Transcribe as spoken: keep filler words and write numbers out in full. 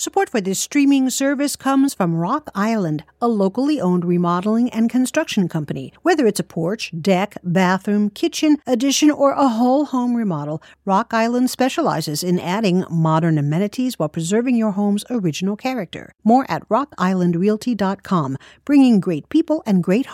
Support for this streaming service comes from Rock Island, a locally owned remodeling and construction company. Whether it's a porch, deck, bathroom, kitchen, addition, or a whole home remodel, Rock Island specializes in adding modern amenities while preserving your home's original character. More at rock island realty dot com, bringing great people and great homes